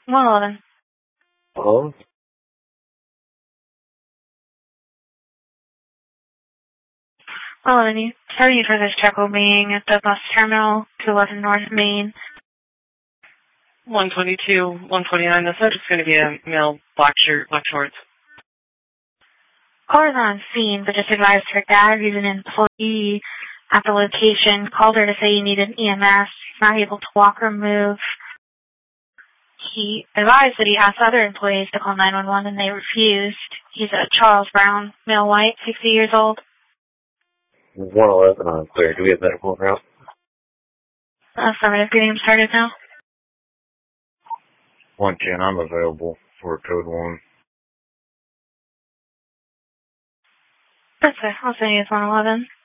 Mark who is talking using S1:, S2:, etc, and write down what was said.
S1: 111.
S2: Hello?
S1: You starting for this check will being at the bus terminal, 211 North Main.
S3: 122, 129. The subject's going to be a male, black shirt, black shorts.
S1: Caller's on scene, but just advised her dad, who's an employee at the location, called her to say he needed EMS. He's not able to walk or move. He advised that he asked other employees to call 911 and they refused. He's a Charles Brown, male white, 60 years old.
S2: 111 on clear. Do we have medical route?
S1: Affirmative. Getting him started now.
S2: 110, I'm available for code 1.
S1: That's it. I'll send you 111.